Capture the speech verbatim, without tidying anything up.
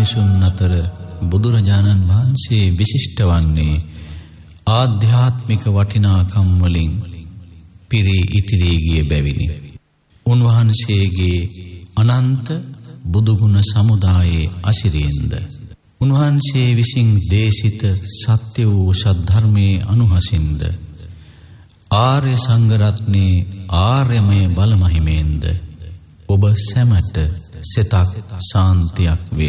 මිනිසුන් අතර බුදුරජාණන් වහන්සේ විශිෂ්ට වන්නේ ආධ්‍යාත්මික වටිනාකම් වලින් පිරී ඉතිරී ගිය බැවිනි. උන්වහන්සේගේ අනන්ත බුදුගුණ සමුදායේ අසිරියෙන්ද උන්වහන්සේ විසින් දේශිත සත්‍ය වූ සද්ධර්මයේ අනුහසින්ද ආර්ය සංඝ රත්නයේ ආර්යමය බලමහිමෙන්ද ඔබ සැමට සිතක් ශාන්තියක් වේ.